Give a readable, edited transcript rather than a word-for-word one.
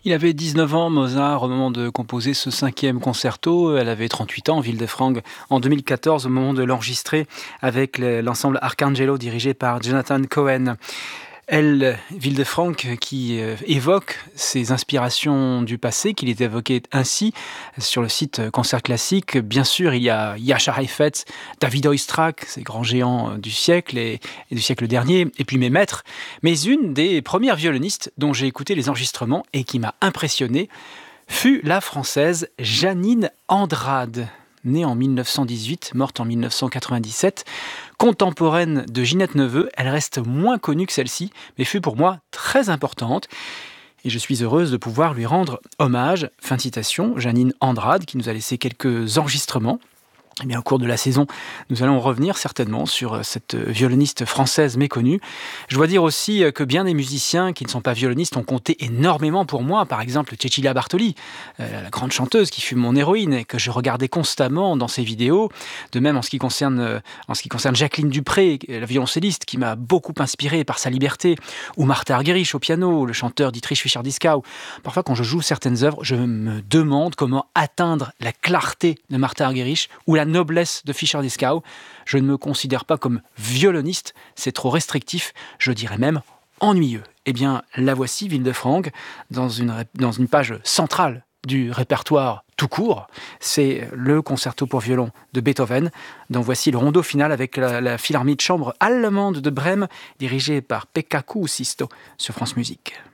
Il avait 19 ans, Mozart, au moment de composer ce cinquième concerto. Elle avait 38 ans, Wildefranc, en 2014, au moment de l'enregistrer avec l'ensemble Arcangelo dirigé par Jonathan Cohen. Elle, Wildefranc, qui évoque ses inspirations du passé, qu'il est évoqué ainsi sur le site Concert Classique. Bien sûr, il y a Jascha Heifetz, David Oistrakh, ces grands géants du siècle et du siècle dernier, et puis mes maîtres. Mais une des premières violonistes dont j'ai écouté les enregistrements et qui m'a impressionné fut la française Jeanine Andrade. Née en 1918, morte en 1997, contemporaine de Ginette Neveu, elle reste moins connue que celle-ci, mais fut pour moi très importante. Et je suis heureuse de pouvoir lui rendre hommage. Fin de citation, Jeanine Andrade, qui nous a laissé quelques enregistrements. Eh bien, au cours de la saison, nous allons revenir certainement sur cette violoniste française méconnue. Je dois dire aussi que bien des musiciens qui ne sont pas violonistes ont compté énormément pour moi. Par exemple, Cecilia Bartoli, la grande chanteuse qui fut mon héroïne et que je regardais constamment dans ses vidéos. De même en ce qui concerne Jacqueline Dupré, la violoncelliste qui m'a beaucoup inspiré par sa liberté. Ou Martha Argerich au piano, le chanteur Dietrich Fischer-Dieskau. Parfois, quand je joue certaines œuvres, je me demande comment atteindre la clarté de Martha Argerich ou la noblesse de Fischer-Dieskau. Je ne me considère pas comme violoniste, c'est trop restrictif, je dirais même ennuyeux. Eh bien, la voici, Wildefranc, dans une page centrale du répertoire tout court. C'est le concerto pour violon de Beethoven, dont voici le rondo final avec la Philharmonie de chambre allemande de Brême, dirigée par Pekka Kuusisto sur France Musique.